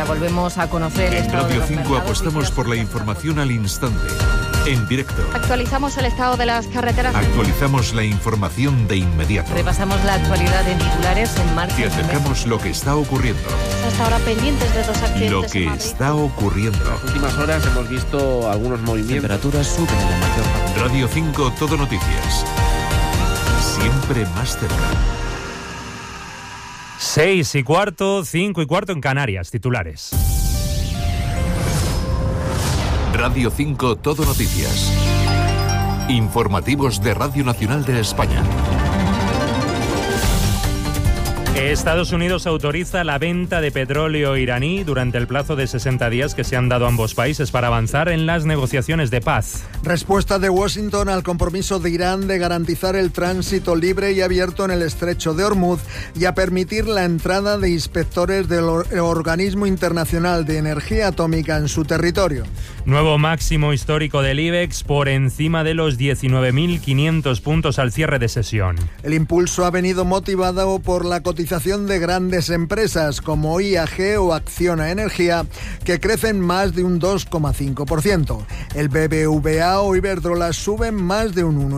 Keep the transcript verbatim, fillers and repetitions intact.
volvemos a conocer. En Radio cinco apostamos por la información al instante, en directo. Actualizamos el estado de las carreteras. Actualizamos la información de inmediato. Repasamos la actualidad en titulares en marcha. Te acercamos lo que está ocurriendo. Hasta ahora pendientes de dos accidentes. Lo que está ocurriendo. En las últimas horas hemos visto algunos movimientos. Temperaturas suben en la mayor parte. Radio cinco, Todo Noticias. Siempre más cerca. Seis y cuarto, cinco y cuarto en Canarias. Titulares. Radio cinco, Todo Noticias. Informativos de Radio Nacional de España. Estados Unidos autoriza la venta de petróleo iraní durante el plazo de sesenta días que se han dado ambos países para avanzar en las negociaciones de paz. Respuesta de Washington al compromiso de Irán de garantizar el tránsito libre y abierto en el estrecho de Hormuz y a permitir la entrada de inspectores del Organismo Internacional de Energía Atómica en su territorio. Nuevo máximo histórico del IBEX por encima de los diecinueve mil quinientos puntos al cierre de sesión. El impulso ha venido motivado por la cotización de grandes empresas como I A G o Acciona Energía, que crecen más de un dos coma cinco por ciento. El B B V A o Iberdrola suben más de un uno